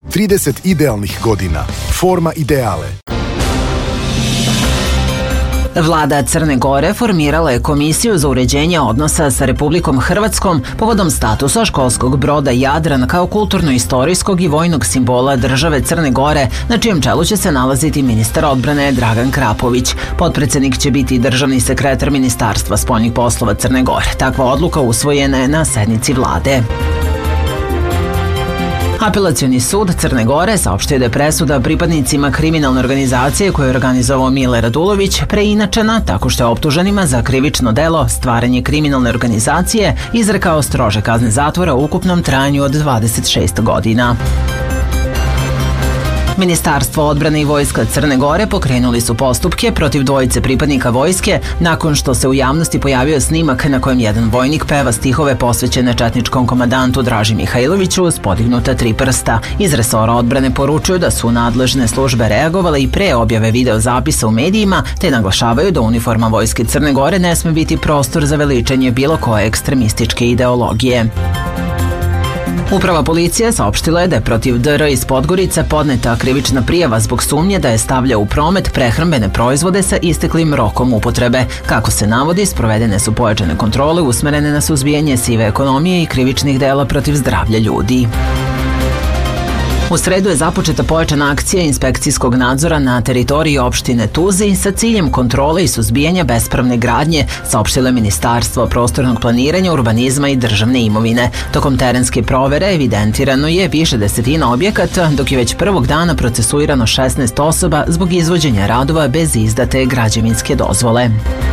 30 idealnih godina. Forma ideale. Vlada Crne Gore formirala je komisiju za uređenje odnosa sa Republikom Hrvatskom povodom statusa školskog broda Jadran kao kulturno-istorijskog i vojnog simbola države Crne Gore, na čijem čelu će se nalaziti ministar odbrane Dragan Krapović. Potpredsednik će biti državni sekretar Ministarstva spoljnih poslova Crne Gore. Takva odluka usvojena je na sednici vlade. Apelacioni sud Crne Gore saopštio da je presuda pripadnicima kriminalne organizacije koju je organizovao Mile Radulović preinačena tako što je optuženima za krivično delo stvaranje kriminalne organizacije izrekao strože kazne zatvora u ukupnom trajanju od 26 godina. Ministarstvo odbrane i vojska Crne Gore pokrenuli su postupke protiv dvojice pripadnika vojske nakon što se u javnosti pojavio snimak na kojem jedan vojnik peva stihove posvećene četničkom komandantu Draži Mihajloviću s podignuta 3 prsta. Iz resora odbrane poručuju da su nadležne službe reagovale i pre objave video zapisa u medijima, te naglašavaju da uniforma vojske Crne Gore ne sme biti prostor za veličanje bilo koje ekstremističke ideologije. Uprava policije saopštila je da je protiv DR iz Podgorice podneta krivična prijava zbog sumnje da je stavljao u promet prehrambene proizvode sa isteklim rokom upotrebe. Kako se navodi, sprovedene su pojačane kontrole usmerene na suzbijanje sive ekonomije i krivičnih dela protiv zdravlja ljudi. U sredu je započeta pojačana akcija inspekcijskog nadzora na teritoriji opštine Tuzi sa ciljem kontrole i suzbijanja bespravne gradnje, saopštilo je Ministarstvo prostornog planiranja, urbanizma i državne imovine. Tokom terenske provere evidentirano je više desetina objekata, dok je već prvog dana procesuirano 16 osoba zbog izvođenja radova bez izdate građevinske dozvole.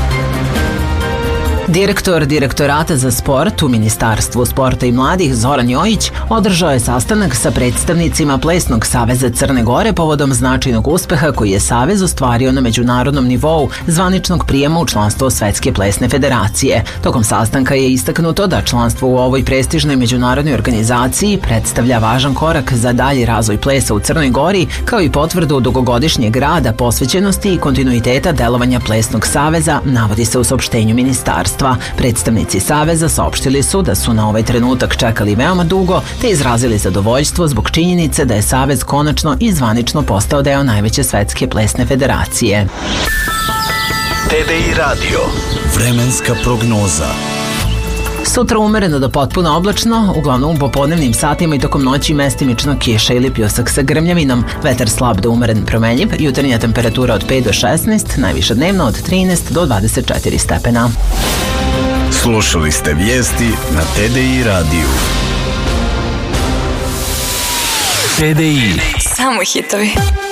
Direktor Direktorata za sport u Ministarstvu sporta i mladih Zoran Jojić održao je sastanak sa predstavnicima Plesnog saveza Crne Gore povodom značajnog uspeha koji je savez ostvario na međunarodnom nivou zvaničnog prijema u članstvo Svetske plesne federacije. Tokom sastanka je istaknuto da članstvo u ovoj prestižnoj međunarodnoj organizaciji predstavlja važan korak za dalji razvoj plesa u Crnoj Gori, kao i potvrdu dugogodišnjeg rada, posvećenosti i kontinuiteta delovanja Plesnog saveza, navodi se u saopštenju ministarstva. Predstavnici saveza saopštili su da su na ovaj trenutak čekali veoma dugo te izrazili zadovoljstvo zbog činjenice da je savez konačno i zvanično postao deo najveće svetske plesne federacije. TDI radio. Vremenska prognoza. Sutra umereno do potpuno oblačno, uglavnom u popodnevnim satima i tokom noći mestimično kiša ili pljusak sa grmljavinom, vetar slab do umeren promenjiv, jutarnja temperatura od 5 do 16, najviša dnevno od 13 do 24 stepena. Slušali ste vijesti na TDI radiju. TDI. Samo hitovi.